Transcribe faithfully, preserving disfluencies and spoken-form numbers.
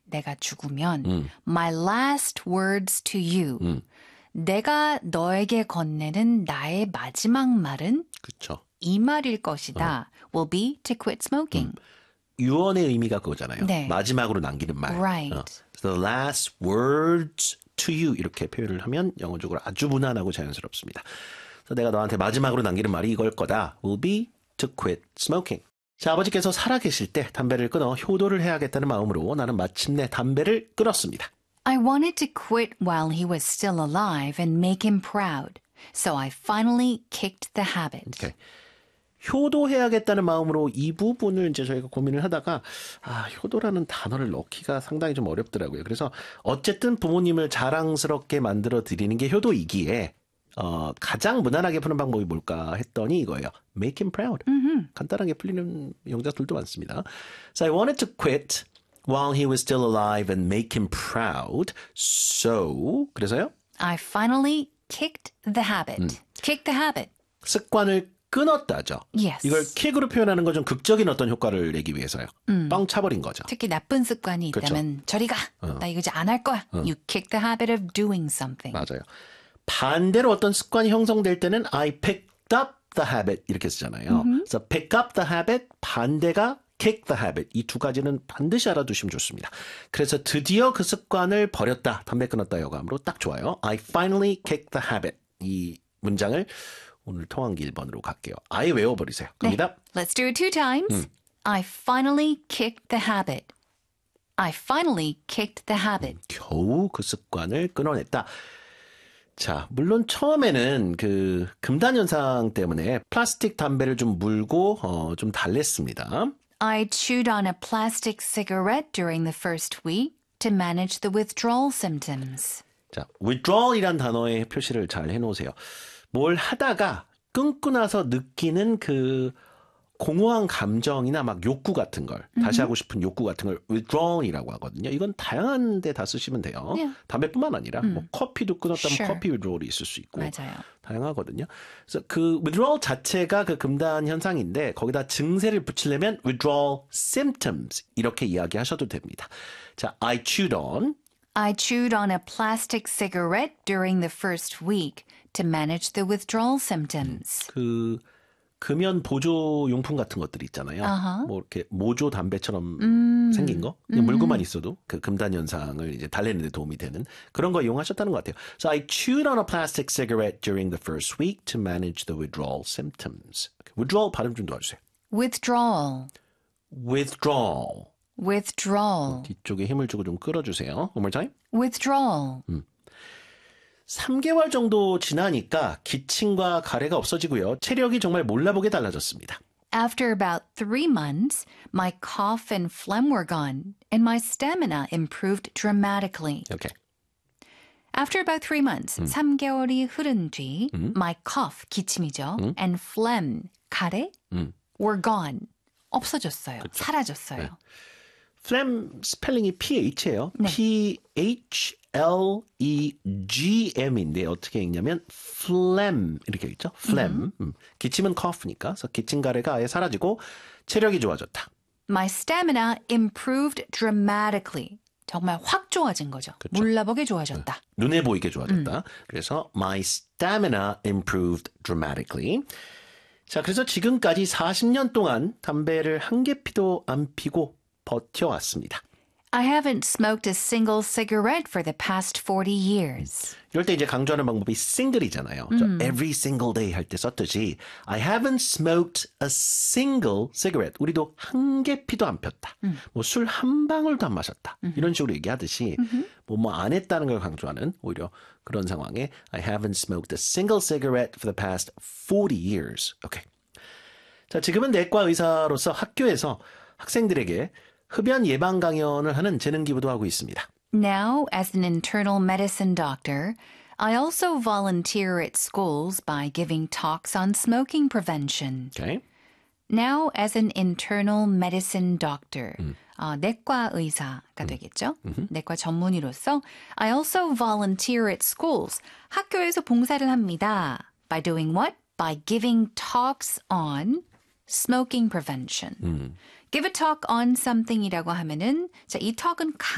내가 죽으면 음. my last words to you. 음. 내가 너에게 건네는 나의 마지막 말은 그렇죠. 이 말일 것이다. 어. will be to quit smoking. 음. 유언의 의미가 그거잖아요. 네. 마지막으로 남기는 말. Right. 어. The last words to you 이렇게 표현을 하면 영어적으로 아주 무난하고 자연스럽습니다. 그래서 내가 너한테 마지막으로 남기는 말이 이걸 거다. will be to quit smoking. 자, 아버지께서 살아계실 때 담배를 끊어 효도를 해야겠다는 마음으로 나는 마침내 담배를 끊었습니다. I wanted to quit while he was still alive and make him proud. So I finally kicked the habit. Okay. 효도해야겠다는 마음으로 이 부분을 이제 저희가 고민을 하다가 아, 효도라는 단어를 넣기가 상당히 좀 어렵더라고요. 그래서 어쨌든 부모님을 자랑스럽게 만들어 드리는 게 효도이기에 어, 가장 무난하게 푸는 방법이 뭘까 했더니 이거예요. Make him proud. Mm-hmm. 간단하게 풀리는 영작들도 많습니다. So I wanted to quit while he was still alive and make him proud. So 그래서요? I finally kicked the habit. 음. Kick the habit. 습관을 끊었다죠. Yes. 이걸 킥으로 표현하는 건 좀 극적인 어떤 효과를 내기 위해서요. 음. 뻥 차버린 거죠. 특히 나쁜 습관이 있다면 그렇죠. 저리 가. 어. 나 이거 이제 안 할 거야. 어. You kick the habit of doing something. 맞아요. 반대로 어떤 습관이 형성될 때는 I picked up the habit 이렇게 쓰잖아요. Mm-hmm. 그래서 pick up the habit 반대가 kick the habit 이 두 가지는 반드시 알아두시면 좋습니다. 그래서 드디어 그 습관을 버렸다. 담배 끊었다 여감으로 딱 좋아요. I finally kicked the habit 이 문장을 오늘 통한기 일 번으로 갈게요. 아예 외워버리세요. 갑니다. 네. Let's do it two times. 음. I finally kicked the habit. I finally kicked the habit. 겨우 그 습관을 끊어냈다. 자, 물론 처음에는 그 금단 현상 때문에 플라스틱 담배를 좀 물고 어, 좀 달랬습니다. I chewed on a plastic cigarette during the first week to manage the withdrawal symptoms. 자, withdrawal이란 단어의 표시를 잘 해놓으세요. 뭘 하다가 끊고 나서 느끼는 그 공허한 감정이나 막 욕구 같은 걸 mm-hmm. 다시 하고 싶은 욕구 같은 걸 withdrawal이라고 하거든요. 이건 다양한 데 다 쓰시면 돼요. Yeah. 담배뿐만 아니라 음. 뭐 커피도 끊었다면 sure. 커피 withdrawal이 있을 수 있고 맞아요. 다양하거든요. 그래서 그 withdrawal 자체가 그 금단 현상인데 거기다 증세를 붙이려면 withdrawal symptoms 이렇게 이야기하셔도 됩니다. 자, I chewed on I chewed on a plastic cigarette during the first week to manage the withdrawal symptoms. 그 금연 보조 용품 같은 것들이 있잖아요. Uh-huh. 뭐 이렇게 모조 담배처럼 음. 생긴 거, 그냥 물고만 있어도 그 금단 현상을 이제 달래는 데 도움이 되는 그런 거 이용하셨다는 것 같아요. So I chewed on a plastic cigarette during the first week to manage the withdrawal symptoms. withdrawal 발음 좀 도와주세요. Withdrawal. withdrawal. Withdrawal. 뒤쪽에 힘을 주고 좀 끌어주세요. One more time. Withdrawal. 음. 삼 개월 정도 지나니까 기침과 가래가 없어지고요. 체력이 정말 몰라보게 달라졌습니다. After about three months, my cough and phlegm were gone, and my stamina improved dramatically. Okay. After about three months, 음. 삼 개월이 흐른 뒤, 음. my cough, 기침이죠, 음. and phlegm, 가래, 음. were gone, 없어졌어요, 그쵸. 사라졌어요. 네. phlegm 스펠링이 피에이치예요. 네. P-H-L-E-G-M인데 어떻게 읽냐면 phlegm 이렇게 읽죠. phlegm. 음. 기침은 cough니까. 그래서 기침 가래가 아예 사라지고 체력이 좋아졌다. My stamina improved dramatically. 정말 확 좋아진 거죠. 그쵸. 몰라보게 좋아졌다. 네. 눈에 보이게 좋아졌다. 음. 그래서 my stamina improved dramatically. 자, 그래서 지금까지 사십 년 동안 담배를 한 개 피도 안 피고 버텨왔습니다. I haven't smoked a single cigarette for the past forty years. 이럴 때 이제 강조하는 방법이 single이잖아요. 음. every single day 할 때 썼듯이 I haven't smoked a single cigarette. 우리도 한 개 피도 안 폈다. 음. 뭐 술 한 방울도 안 마셨다. 음. 이런 식으로 얘기하듯이 뭐 뭐 안 했다는 걸 강조하는 오히려 그런 상황에 I haven't smoked a single cigarette for the past forty years. 오케이. 자, 지금은 내과 의사로서 학교에서 학생들에게 흡연 예방 강연을 하는 재능 기부도 하고 있습니다. Now, as an internal medicine doctor, I also volunteer at schools by giving talks on smoking prevention. Okay. Now, as an internal medicine doctor, 음. 어, 내과 의사가 되겠죠? 음흠. 내과 전문의로서 I also volunteer at schools. 학교에서 봉사를 합니다. By doing what? By giving talks on smoking prevention. 음. Give a talk on something이라고 하면은 자, 이 talk은